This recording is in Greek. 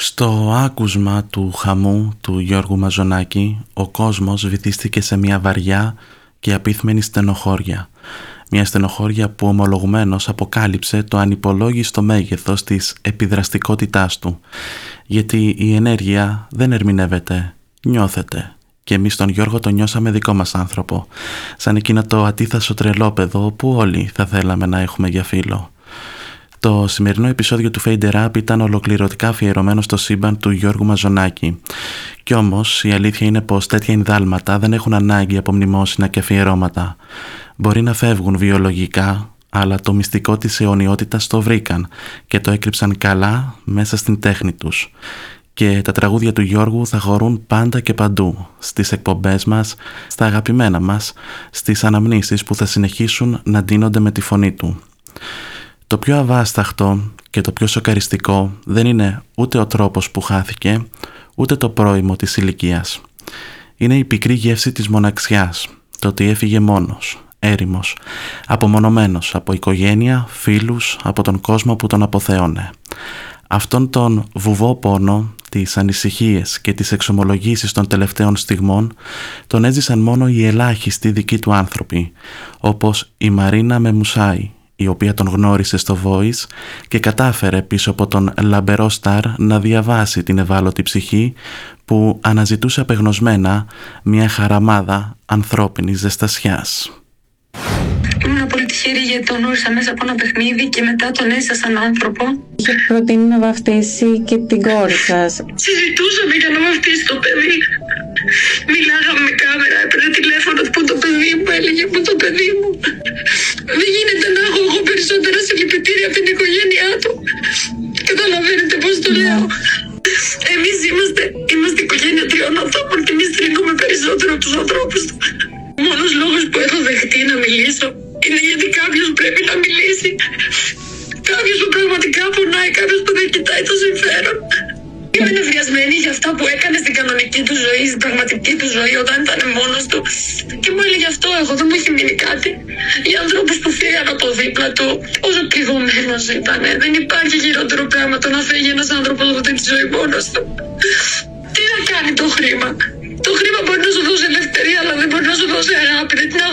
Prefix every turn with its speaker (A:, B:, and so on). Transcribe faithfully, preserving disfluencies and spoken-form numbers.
A: Στο άκουσμα του χαμού του Γιώργου Μαζονάκη, ο κόσμος βυθίστηκε σε μια βαριά και απίθμενη στενοχώρια. Μια στενοχώρια που ομολογουμένως αποκάλυψε το ανυπολόγιστο μέγεθος της επιδραστικότητάς του. Γιατί η ενέργεια δεν ερμηνεύεται, νιώθεται. Και εμείς τον Γιώργο τον νιώσαμε δικό μας άνθρωπο. Σαν εκείνο το ατίθασο τρελόπεδο που όλοι θα θέλαμε να έχουμε για φίλο. Το σημερινό επεισόδιο του Fade Rap ήταν ολοκληρωτικά αφιερωμένο στο σύμπαν του Γιώργου Μαζονάκη. Κι όμως η αλήθεια είναι πως τέτοια ενδάλματα δεν έχουν ανάγκη από μνημόσυνα και αφιερώματα. Μπορεί να φεύγουν βιολογικά, αλλά το μυστικό της αιωνιότητας το βρήκαν και το έκρυψαν καλά μέσα στην τέχνη τους. Και τα τραγούδια του Γιώργου θα χωρούν πάντα και παντού, στις εκπομπές μας, στα αγαπημένα μας, στις αναμνήσεις που θα συνεχίσουν να ντύνονται με τη φωνή του. Το πιο αβάσταχτο και το πιο σοκαριστικό δεν είναι ούτε ο τρόπος που χάθηκε, ούτε το πρόημο της ηλικίας. Είναι η πικρή γεύση της μοναξιάς, το ότι έφυγε μόνος, έρημος, απομονωμένος από οικογένεια, φίλους, από τον κόσμο που τον αποθέωνε. Αυτόν τον βουβό πόνο, τις ανησυχίες και τις εξομολογήσεις των τελευταίων στιγμών τον έζησαν μόνο οι ελάχιστοι δικοί του άνθρωποι, όπως η Μαρίνα Μεμουσάη, η οποία τον γνώρισε στο Voice και κατάφερε πίσω από τον λαμπερό στάρ να διαβάσει την ευάλωτη ψυχή που αναζητούσε απεγνωσμένα μια χαραμάδα ανθρώπινης ζεστασιάς.
B: Ήμουν πολύ τυχερή γιατί τον γνώρισα μέσα από ένα παιχνίδι και μετά τον έζησα σαν άνθρωπο.
C: Είχε προτείνει να βαφτίσει και την κόρη σας.
B: Συζητούσαμε για να βαφτίσει το παιδί. Μιλάγαμε με κάμερα, έπαιρνε τηλέφωνο που το παιδί μου, έλεγε που το παιδί μου. Δεν γίνεται να έχω εγώ περισσότερα συλληπιτήρια από την οικογένειά του. Καταλαβαίνετε πώς το λέω. Εμείς είμαστε, είμαστε οικογένεια τριών ανθρώπων και εμείς τρίνουμε περισσότερο από τους ανθρώπους του. Ο μόνος λόγος που έχω δεχτεί να μιλήσω είναι γιατί κάποιος πρέπει να μιλήσει. Κάποιος που πραγματικά πονάει, κάποιος που δεν κοιτάει το συμφέρον. Είμαι νευριασμένη για αυτά που έκανε στην κανονική του ζωή, στην πραγματική του ζωή, όταν ήταν μόνος του. Και μου έλεγε αυτό, εγώ δεν μου έχει μείνει κάτι. Για ανθρώπους που φύγαν από δίπλα του, όσο πληγωμένος ήταν. Δεν υπάρχει χειρότερο πράγμα το να φύγει ένας άνθρωπος από τη ζωή μόνος του. Τι να κάνει το χρήμα. Το χρήμα μπορεί να σου δώσει ελευθερία, αλλά δεν μπορεί να σου δώσει αγάπη. Δεν την